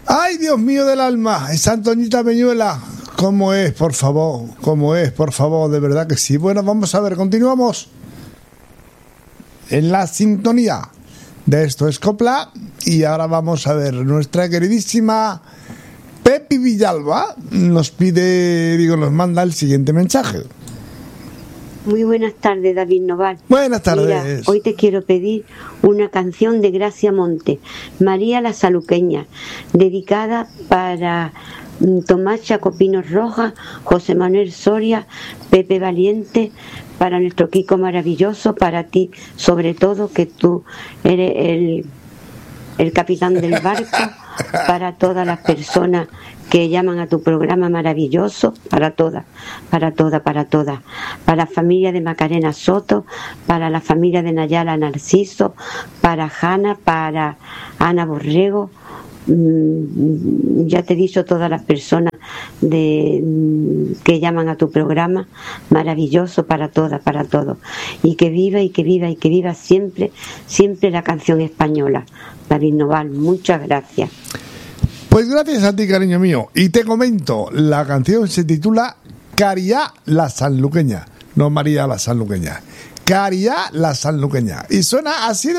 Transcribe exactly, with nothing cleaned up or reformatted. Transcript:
Ay, Dios mío del alma, esa Antoñita Peñuela, ¿cómo es, por favor? ¿Cómo es, por favor? De verdad que sí. Bueno, vamos a ver, continuamos en la sintonía de Esto es Copla y ahora vamos a ver, nuestra queridísima Pepi Villalba nos pide, digo, nos manda el siguiente mensaje. Muy buenas tardes, David Noval. Buenas tardes. Mira, hoy te quiero pedir una canción de Gracia Monte, María la Saluqueña, dedicada para Tomás Chacopino Rojas, José Manuel Soria, Pepe Valiente, para nuestro Kiko maravilloso, para ti, sobre todo, que tú eres el, el capitán del barco, para todas las personas que llaman a tu programa maravilloso, para todas, para todas, para todas, para la familia de Macarena Soto, para la familia de Nayala Narciso, para Hanna, para Ana Borrego, ya te he dicho, todas las personas de que llaman a tu programa maravilloso, para todas, para todos, y que viva y que viva y que viva siempre, siempre la canción española. David Noval, muchas gracias. Pues gracias a ti, cariño mío. Y te comento, la canción se titula Cariá la Sanluqueña, no María la Sanluqueña, Cariá la Sanluqueña, y suena así de